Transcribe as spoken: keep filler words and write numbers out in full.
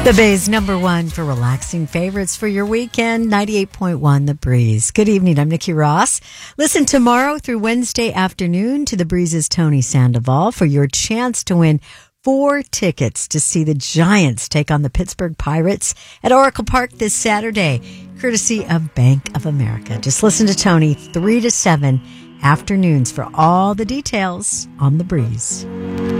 The Bay's number one for relaxing favorites for your weekend, ninety-eight point one The Breeze. Good evening, I'm Nikki Ross. Listen tomorrow through Wednesday afternoon to The Breeze's Tony Sandoval for your chance to win four tickets to see the Giants take on the Pittsburgh Pirates at Oracle Park this Saturday, courtesy of Bank of America. Just listen to Tony three to seven afternoons for all the details on The Breeze.